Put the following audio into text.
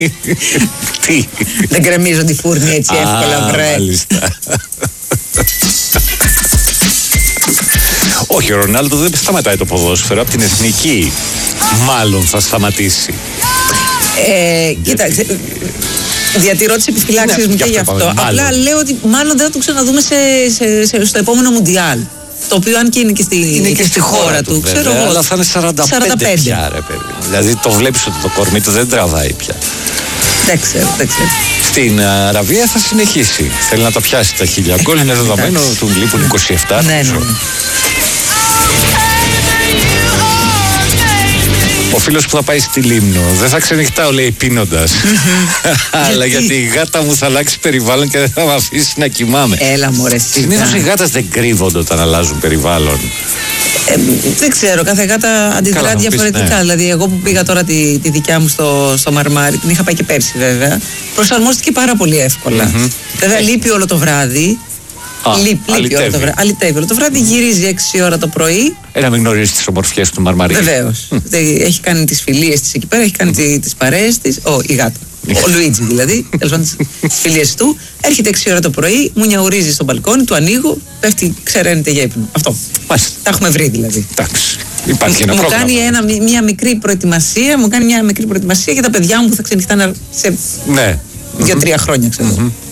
Τι. Δεν κρεμίζονται οι φούρνοι έτσι εύκολα, βρε. Μάλιστα. Όχι, ο Ρονάλντο δεν σταματάει το ποδόσφαιρο. Από την εθνική μάλλον θα σταματήσει. Κοίταξε, διατηρώ τις επιφυλάξεις μου και γι' αυτό. Απλά λέω ότι μάλλον δεν θα το ξαναδούμε στο επόμενο Μουντιάλ. Το οποίο αν και είναι και στη χώρα του, βέβαια, ξέρω εγώ. Αλλά θα είναι 45 πια, ρε παιδί. Δηλαδή το βλέπεις ότι το κορμί του δεν τραβάει πια. Δεν ξέρω. Στην Αραβία θα συνεχίσει. Θέλει να τα πιάσει τα 1000 γκολ. Είναι δεδομένο, του λείπουν 27. Ναι. Ο φίλος που θα πάει στη Λίμνο δεν θα ξενυχτάω, λέει, πίνοντας. Αλλά γιατί η γάτα μου θα αλλάξει περιβάλλον και δεν θα με αφήσει να κοιμάμαι. Έλα μωρέ. Συνήθως οι γάτες δεν κρύβονται όταν αλλάζουν περιβάλλον. Δεν ξέρω, κάθε γάτα αντιδρά διαφορετικά. Ναι. Δηλαδή, εγώ που πήγα τώρα τη δικιά μου στο Μαρμάρι, την είχα πάει και πέρσι βέβαια, προσαρμόστηκε πάρα πολύ εύκολα. Βέβαια, λείπει όλο το βράδυ. Λείπει όλο το βράδυ. Αλυτεύει όλο το βράδυ, γυρίζει 6 ώρα το πρωί. Να μην γνωρίζει τις ομορφιές του Μαρμαρί. Βεβαίως. Έχει κάνει τις φιλίες της εκεί πέρα, έχει κάνει τις παρέες της. Η γάτα. Ο Λουίτζι δηλαδή, τέλος πάντων τις φιλίες του. Έρχεται 6 ώρα το πρωί, μου νιαουρίζει στο μπαλκόνι, του ανοίγω, πέφτει, ξεραίνεται για ύπνο. Αυτό. Μάλιστα. Τα έχουμε βρει δηλαδή. Εντάξει. Υπάρχει ένα πρόγραμμα. Μου κάνει μια μικρή προετοιμασία, για τα παιδιά μου που θα ξενυχτάνε σε 2-3 χρόνια, ξέρω.